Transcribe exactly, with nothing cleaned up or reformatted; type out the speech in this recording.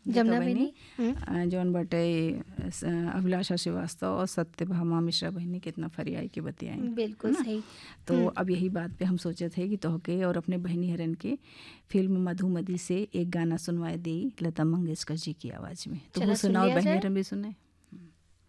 जमुना बहनी अ, जौन बाटे स- अभिलाषा श्रीवास्तव और सत्यभामा मिश्रा बहनी कितना फरियाई के बतियाई, बिल्कुल है ना? सही। तो अब यही बात पे हम सोचे थे कि तोहके और अपने बहनी हरन के फिल्म मधुमती से एक गाना सुनवाए दे लता मंगेशकर जी की आवाज़ में। तो चला वो सुन सुनाओ, लिया बहनी जाए। हरन भी सुने।